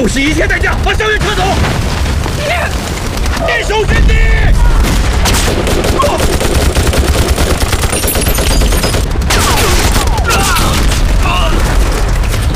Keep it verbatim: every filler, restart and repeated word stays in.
不惜一切代价把萧月撤走。坚守阵地。